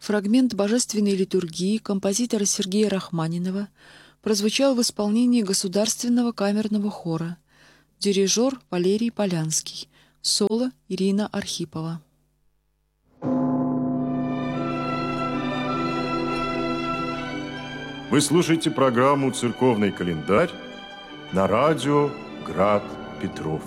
Фрагмент божественной литургии композитора Сергея Рахманинова прозвучал в исполнении Государственного камерного хора. Дирижер Валерий Полянский. Соло Ирина Архипова. Вы слушаете программу «Церковный календарь» на радио «Град Петров».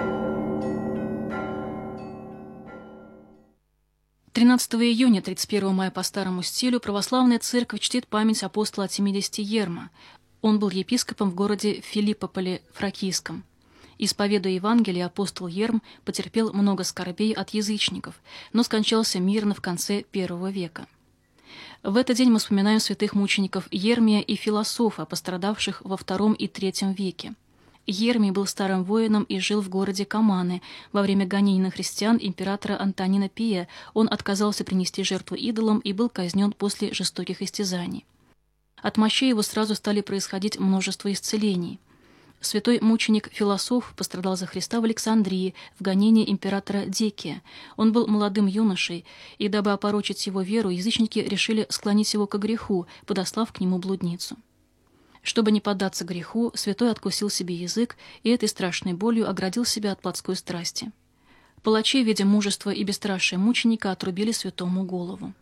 13 июня, 31 мая по старому стилю, православная церковь чтит память апостола от 70 Ерма. Он был епископом в городе Филиппополе Фракийском. Исповедуя Евангелие, апостол Ерм потерпел много скорбей от язычников, но скончался мирно в конце I века. В этот день мы вспоминаем святых мучеников Ермия и Философа, пострадавших во II и III веке. Ермий был старым воином и жил в городе Каманы. Во время гонений на христиан императора Антонина Пия он отказался принести жертву идолам и был казнен после жестоких истязаний. От мощей его сразу стали происходить множество исцелений. Святой мученик Философ пострадал за Христа в Александрии в гонении императора Декия. Он был молодым юношей, и дабы опорочить его веру, язычники решили склонить его ко греху, подослав к нему блудницу. Чтобы не поддаться греху, святой откусил себе язык и этой страшной болью оградил себя от плотской страсти. Палачи, видя мужество и бесстрашие мученика, отрубили святому голову.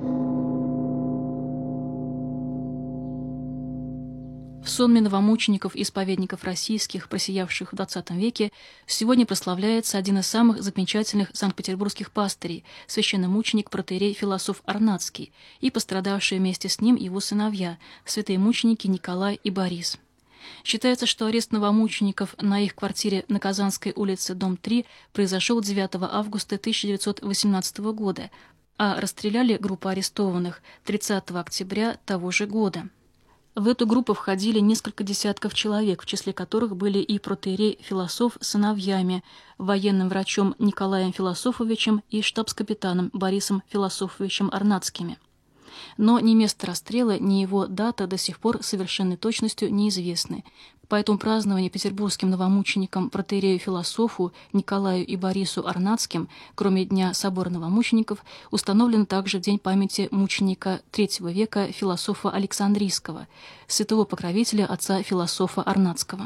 В сонме новомучеников и исповедников российских, просиявших в XX веке, сегодня прославляется один из самых замечательных санкт-петербургских пастырей, священномученик протоиерей Философ Арнацкий, и пострадавшие вместе с ним его сыновья, святые мученики Николай и Борис. Считается, что арест новомучеников на их квартире на Казанской улице, дом 3, произошел 9 августа 1918 года, а расстреляли группу арестованных 30 октября того же года. В эту группу входили несколько десятков человек, в числе которых были и протоиерей Философ с сыновьями, военным врачом Николаем Философовичем и штабс-капитаном Борисом Философовичем Арнацкими. Но ни место расстрела, ни его дата до сих пор совершенной точностью неизвестны. Поэтому празднование петербургским новомученикам протоиерею Философу Николаю и Борису Арнацким, кроме Дня собора новомучеников, установлено также в день памяти мученика III века Философа Александрийского, святого покровителя отца Философа Арнацкого.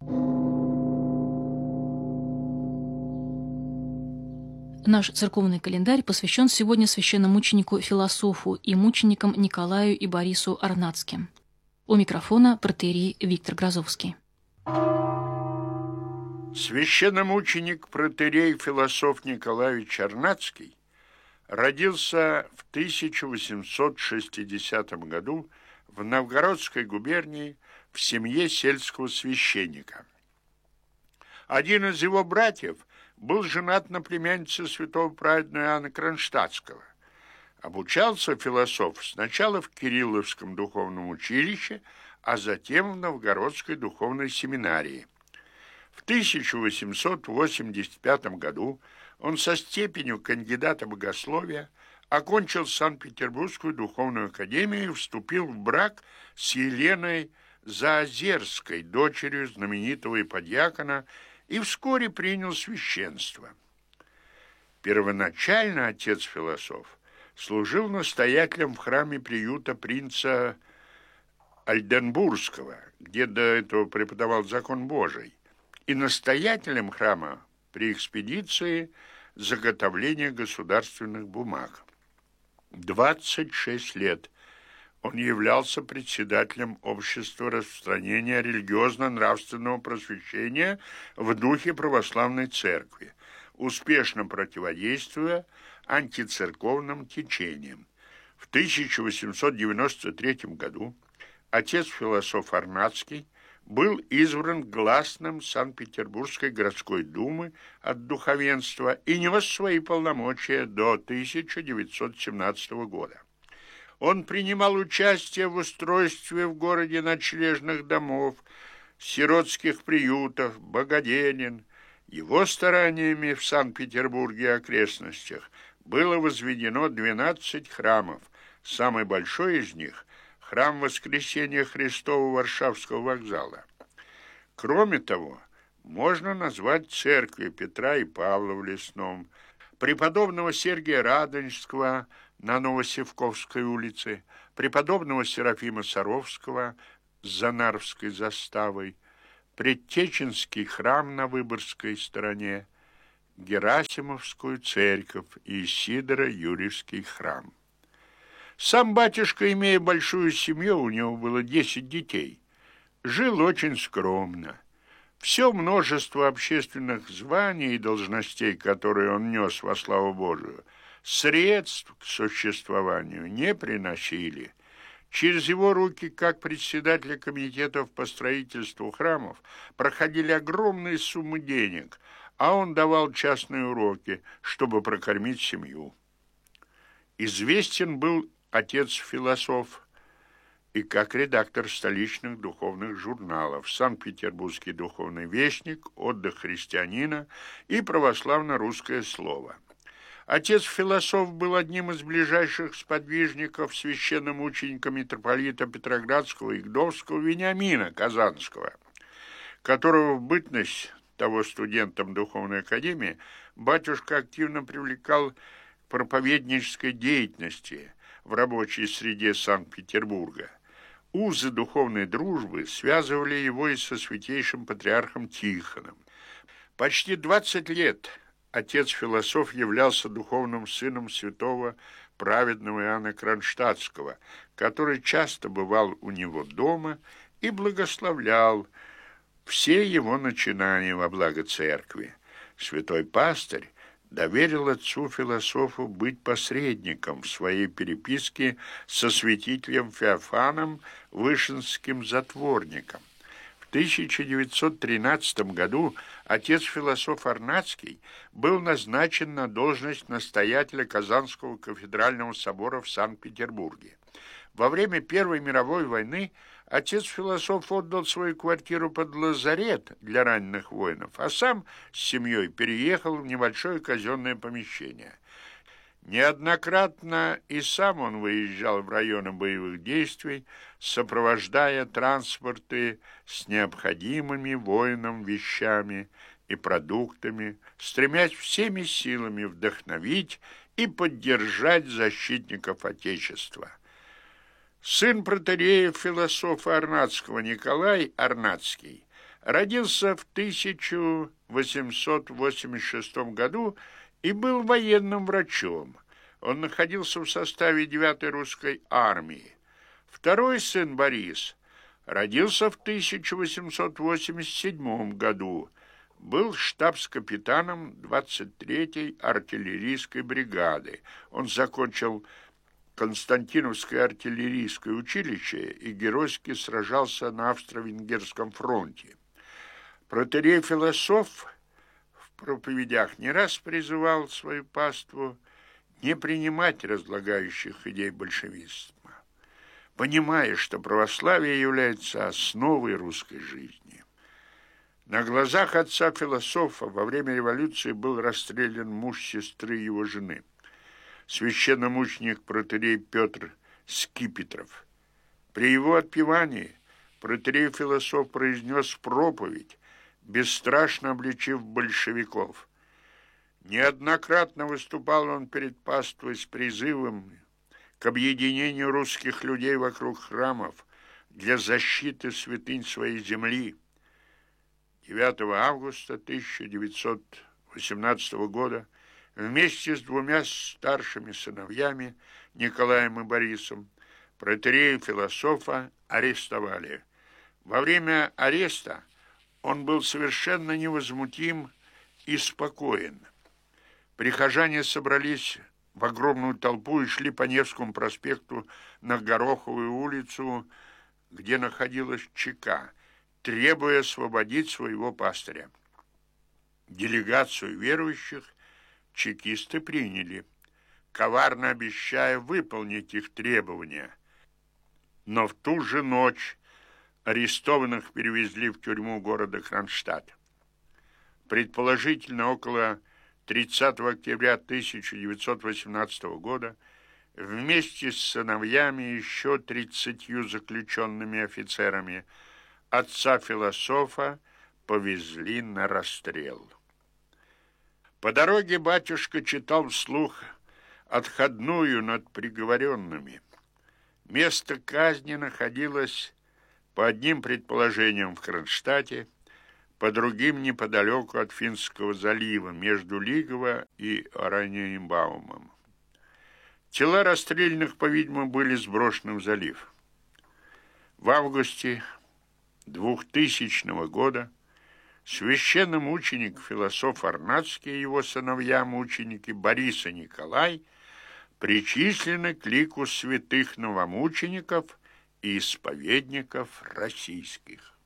Наш церковный календарь посвящен сегодня священномученику Философу и мученикам Николаю и Борису Арнацким. У микрофона протоиерей Виктор Грозовский. Священномученик протоиерей Философ Николаевич Арнацкий родился в 1860 году в Новгородской губернии в семье сельского священника. Один из его братьев был женат на племяннице святого праведного Иоанна Кронштадтского. Обучался Философ сначала в Кирилловском духовном училище, а затем в Новгородской духовной семинарии. В 1885 году он со степенью кандидата богословия окончил Санкт-Петербургскую духовную академию и вступил в брак с Еленой Заозерской, дочерью знаменитого иподьякона, и вскоре принял священство. Первоначально отец Философ служил настоятелем в храме приюта принца Альденбургского, где до этого преподавал закон Божий, и настоятелем храма при экспедиции заготовления государственных бумаг. 26 лет он являлся председателем общества распространения религиозно-нравственного просвещения в духе православной церкви, успешно противодействуя антицерковным течениям. В 1893 году отец Философ Арнацкий был избран гласным Санкт-Петербургской городской думы от духовенства и нес свои полномочия до 1917 года. Он принимал участие в устройстве в городе ночлежных домов, сиротских приютов, богоделен. Его стараниями в Санкт-Петербурге и окрестностях было возведено 12 храмов. Самый большой из них – храм Воскресения Христова Варшавского вокзала. Кроме того, можно назвать церкви Петра и Павла в Лесном, преподобного Сергия Радонежского на Новосевковской улице, преподобного Серафима Саровского с Занарвской заставой, Предтеченский храм на Выборгской стороне, Герасимовскую церковь и Сидоро-Юрьевский храм. Сам батюшка, имея большую семью, у него было 10 детей, жил очень скромно. Все множество общественных званий и должностей, которые он нес во славу Божию, средств к существованию не приносили. Через его руки, как председателя комитетов по строительству храмов, проходили огромные суммы денег, а он давал частные уроки, чтобы прокормить семью. Известен был отец-философ и как редактор столичных духовных журналов «Санкт-Петербургский духовный вестник», «Отдых христианина» и «Православно-русское слово». Отец-философ был одним из ближайших сподвижников священномученика митрополита Петроградского и Гдовского Вениамина Казанского, которого в бытность того студентом Духовной академии батюшка активно привлекал к проповеднической деятельности в рабочей среде Санкт-Петербурга. Узы духовной дружбы связывали его и со святейшим патриархом Тихоном. Почти 20 лет отец-философ являлся духовным сыном святого праведного Иоанна Кронштадтского, который часто бывал у него дома и благословлял все его начинания во благо церкви. Святой пастырь доверил отцу-философу быть посредником в своей переписке со святителем Феофаном Вышинским затворником. В 1913 году отец-философ Арнацкий был назначен на должность настоятеля Казанского кафедрального собора в Санкт-Петербурге. Во время Первой мировой войны отец-философ отдал свою квартиру под лазарет для раненых воинов, а сам с семьей переехал в небольшое казенное помещение. Неоднократно и сам он выезжал в районы боевых действий, сопровождая транспорты с необходимыми воинам вещами и продуктами, стремясь всеми силами вдохновить и поддержать защитников Отечества. Сын протоиерея философа Арнацкого Николай Арнацкий родился в 1886 году и был военным врачом. Он находился в составе 9-й русской армии. Второй сын Борис родился в 1887 году, был штабс-капитаном 23-й артиллерийской бригады. Он закончил Константиновское артиллерийское училище и геройски сражался на Австро-Венгерском фронте. Протоиерей философ в проповедях не раз призывал свою паству не принимать разлагающих идей большевизма, понимая, что православие является основой русской жизни. На глазах отца-философа во время революции был расстрелян муж сестры его жены, священномученик протоиерей Петр Скипетров. При его отпевании протоиерей-философ произнес проповедь, бесстрашно обличив большевиков. Неоднократно выступал он перед паствой с призывом к объединению русских людей вокруг храмов для защиты святынь своей земли. 9 августа 1918 года вместе с двумя старшими сыновьями, Николаем и Борисом, протоиерея-философа арестовали. Во время ареста он был совершенно невозмутим и спокоен. Прихожане собрались в огромную толпу и шли по Невскому проспекту на Гороховую улицу, где находилась ЧК, требуя освободить своего пастыря. Делегацию верующих чекисты приняли, коварно обещая выполнить их требования. Но в ту же ночь арестованных перевезли в тюрьму города Кронштадт. Предположительно, около 30 октября 1918 года вместе с сыновьями и еще 30 заключенными офицерами отца-философа повезли на расстрел. По дороге батюшка читал вслух отходную над приговоренными. Место казни находилось по одним предположениям в Кронштадте, по другим неподалеку от Финского залива, между Лигово и Ораниенбаумом. Тела расстрелянных, по-видимому, были сброшены в залив. В августе 2000 года священномученик философ Арнацкий и его сыновья-мученики Борис и Николай причислены к лику святых новомучеников и исповедников российских.